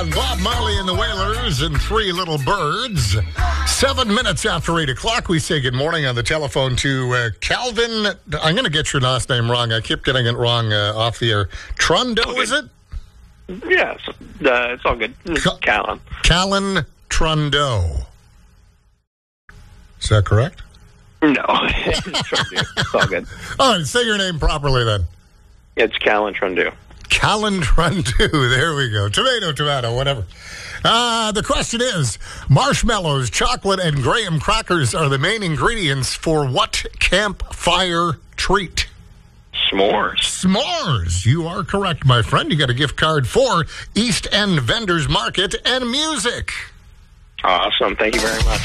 Bob Marley and the Wailers and Three Little Birds. 7 minutes after 8 o'clock, we say good morning on the telephone to Calvin. I'm going to get your last name wrong. I keep getting it wrong off the air. Trundo, okay. Is it? Yes, it's all good. Callan. Callan Trundo. Is that correct? No. It's all good. All right, say your name properly then. It's Callan Trundu. Callan Trundu. There we go. Tomato, whatever. The question is, marshmallows, chocolate, and graham crackers are the main ingredients for what campfire treat? S'mores. You are correct, my friend. You got a gift card for East End Vendors Market and Music. Awesome. Thank you very much.